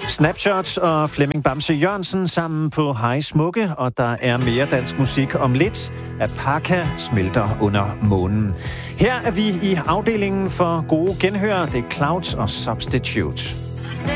Snapshots og Flemming Bamse Jørgensen sammen på Hej Smukke, og der er mere dansk musik om lidt. Apaka smelter under månen. Her er vi i afdelingen for gode genhør. Det er Clouds og Substitute.